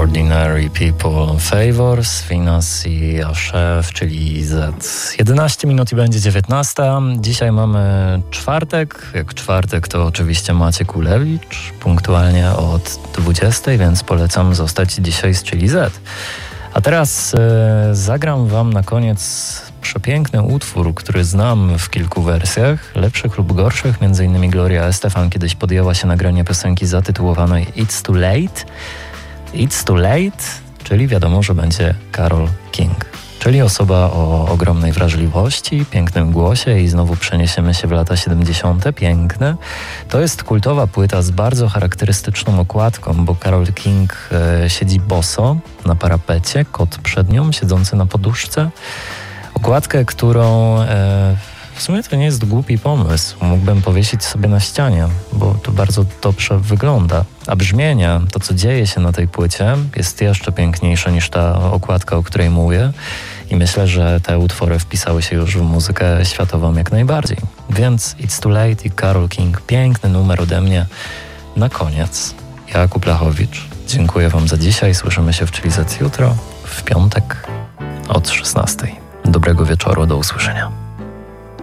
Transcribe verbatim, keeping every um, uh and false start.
Ordinary People Favors, Finas i Ashev, czyli Z. jedenaście minut i będzie dziewiętnasta. Dzisiaj mamy czwartek. Jak czwartek to oczywiście Maciek Ulewicz, punktualnie od dwudziestej, więc polecam zostać dzisiaj z Chili Z. A teraz e, zagram wam na koniec przepiękny utwór, który znam w kilku wersjach, lepszych lub gorszych. Między innymi Gloria Estefan kiedyś podjęła się nagrania piosenki zatytułowanej It's Too Late. It's Too Late, czyli wiadomo, że będzie Carole King, czyli osoba o ogromnej wrażliwości, pięknym głosie i znowu przeniesiemy się w lata siedemdziesiąte. Piękne. To jest kultowa płyta z bardzo charakterystyczną okładką, bo Carole King e, siedzi boso na parapecie, kot przed nią siedzący na poduszce. Okładkę, którą e, w sumie to nie jest głupi pomysł. Mógłbym powiesić sobie na ścianie, bo to bardzo dobrze wygląda. A brzmienie, to co dzieje się na tej płycie, jest jeszcze piękniejsze niż ta okładka, o której mówię. I myślę, że te utwory wpisały się już w muzykę światową jak najbardziej. Więc It's Too Late i Carole King. Piękny numer ode mnie. Na koniec, Jakub Lachowicz. Dziękuję wam za dzisiaj. Słyszymy się w Chili Z jutro, w piątek od szesnastej. Dobrego wieczoru, do usłyszenia.